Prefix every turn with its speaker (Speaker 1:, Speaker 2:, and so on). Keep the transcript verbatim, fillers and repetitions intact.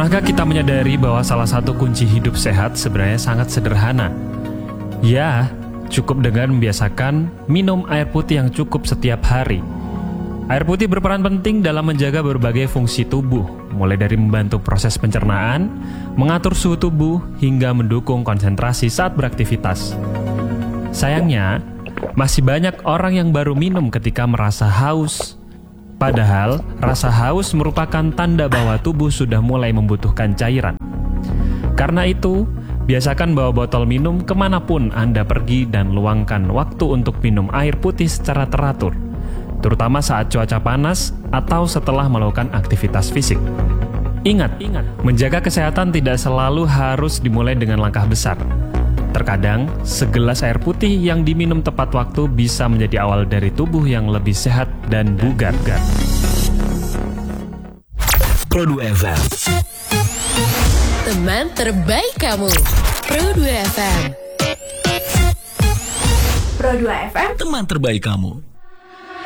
Speaker 1: Pernahkah kita menyadari bahwa salah satu kunci hidup sehat sebenarnya sangat sederhana? Ya, cukup dengan membiasakan minum air putih yang cukup setiap hari. Air putih berperan penting dalam menjaga berbagai fungsi tubuh, mulai dari membantu proses pencernaan, mengatur suhu tubuh, hingga mendukung konsentrasi saat beraktivitas. Sayangnya, masih banyak orang yang baru minum ketika merasa haus. Padahal, rasa haus merupakan tanda bahwa tubuh sudah mulai membutuhkan cairan. Karena itu, biasakan bawa botol minum kemanapun Anda pergi dan luangkan waktu untuk minum air putih secara teratur, terutama saat cuaca panas atau setelah melakukan aktivitas fisik. Ingat, ingat, menjaga kesehatan tidak selalu harus dimulai dengan langkah besar. Terkadang, segelas air putih yang diminum tepat waktu bisa menjadi awal dari tubuh yang lebih sehat dan bugar.
Speaker 2: Pro dua F M,
Speaker 3: teman terbaik kamu. Pro dua F M.
Speaker 4: Pro dua F M,
Speaker 2: teman terbaik kamu.